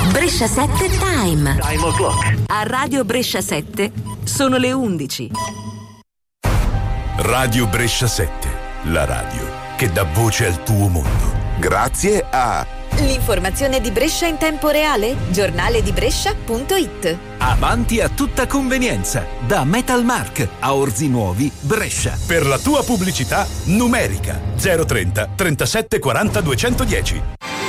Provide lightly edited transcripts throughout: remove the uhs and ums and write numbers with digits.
Brescia 7 Time. Time o'clock. A Radio Brescia 7 sono le 11. Radio Brescia 7, la radio che dà voce al tuo mondo. Grazie a l'informazione di Brescia in tempo reale, giornale di Brescia.it. Avanti a tutta convenienza, da Metalmark a Orzi Nuovi, Brescia. Per la tua pubblicità numerica 030 37 40 210.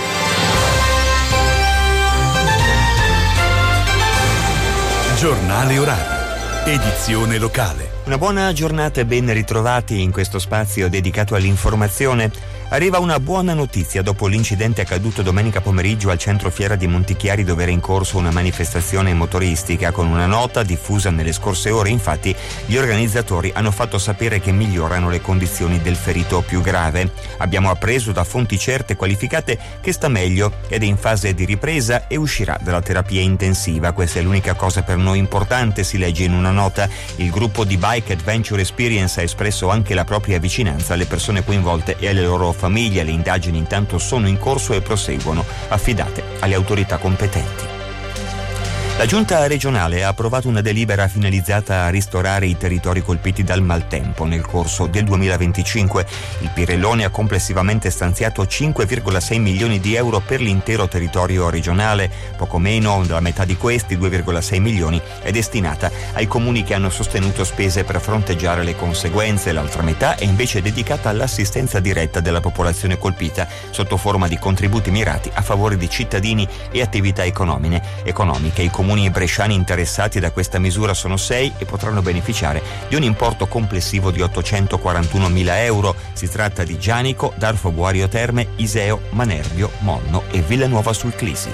Giornale orario, edizione locale. Una buona giornata e ben ritrovati in questo spazio dedicato all'informazione. Arriva una buona notizia dopo l'incidente accaduto domenica pomeriggio al centro fiera di Montichiari, dove era in corso una manifestazione motoristica. Con una nota diffusa nelle scorse ore, infatti, gli organizzatori hanno fatto sapere che migliorano le condizioni del ferito più grave. Abbiamo appreso da fonti certe e qualificate che sta meglio ed è in fase di ripresa e uscirà dalla terapia intensiva. Questa è l'unica cosa per noi importante, si legge in una nota. Il gruppo di Bike Adventure Experience ha espresso anche la propria vicinanza alle persone coinvolte e alle loro famiglie. Le indagini intanto sono in corso e proseguono, affidate alle autorità competenti. La Giunta regionale ha approvato una delibera finalizzata a ristorare i territori colpiti dal maltempo nel corso del 2025. Il Pirellone ha complessivamente stanziato 5,6 milioni di euro per l'intero territorio regionale. Poco meno della metà di questi, 2,6 milioni, è destinata ai comuni che hanno sostenuto spese per fronteggiare le conseguenze. L'altra metà è invece dedicata all'assistenza diretta della popolazione colpita sotto forma di contributi mirati a favore di cittadini e attività economiche. I comuni bresciani interessati da questa misura sono 6 e potranno beneficiare di un importo complessivo di 841.000 euro. Si tratta di Gianico, Darfo Boario Terme, Iseo, Manerbio, Monno e Villanuova sul Clisi.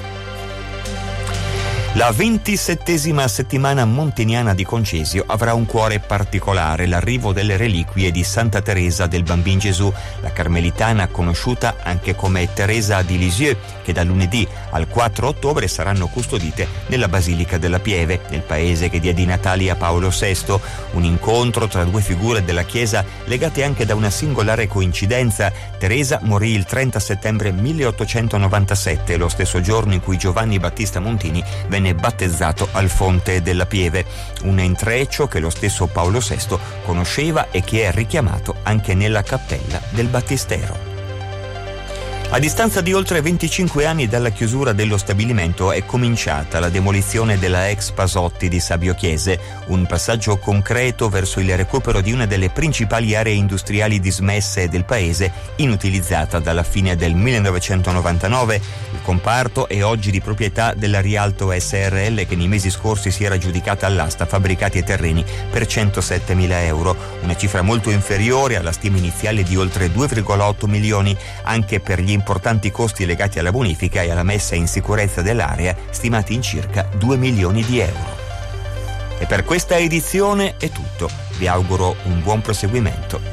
La 27ª settimana monteniana di Concesio avrà un cuore particolare: l'arrivo delle reliquie di Santa Teresa del Bambin Gesù, la carmelitana conosciuta anche come Teresa di Lisieux, che da lunedì al 4 ottobre saranno custodite nella Basilica della Pieve, nel paese che diede i natali a Paolo VI. Un incontro tra due figure della Chiesa legate anche da una singolare coincidenza. Teresa morì il 30 settembre 1897, lo stesso giorno in cui Giovanni Battista Montini venne battezzato al Fonte della Pieve, un intreccio che lo stesso Paolo VI conosceva e che è richiamato anche nella cappella del Battistero. A distanza di oltre 25 anni dalla chiusura dello stabilimento è cominciata la demolizione della ex Pasotti di Sabio Chiese, un passaggio concreto verso il recupero di una delle principali aree industriali dismesse del paese, inutilizzata dalla fine del 1999. Il comparto è oggi di proprietà della Rialto SRL, che nei mesi scorsi si era aggiudicata all'asta fabbricati e terreni per 107.000 euro, una cifra molto inferiore alla stima iniziale di oltre 2,8 milioni, anche per gli importanti costi legati alla bonifica e alla messa in sicurezza dell'area, stimati in circa 2 milioni di euro. E per questa edizione è tutto. Vi auguro un buon proseguimento